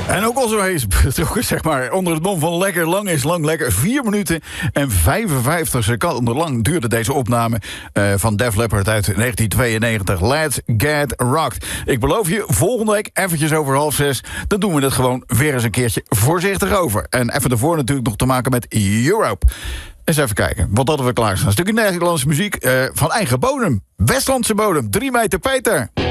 En ook al zo is betrokken, zeg maar, onder het mom van lekker lang is lang lekker. 4 minuten en 55 seconden lang duurde deze opname van Def Leppard uit 1992. Let's Get Rocked. Ik beloof je, volgende week eventjes over 5:30... dan doen we het gewoon weer eens een keertje voorzichtig over. En even ervoor natuurlijk nog te maken met Europe. Eens even kijken, wat hadden we klaarstaan. Een stukje Nederlandse muziek van eigen bodem. Westlandse bodem, 3 meter Peter.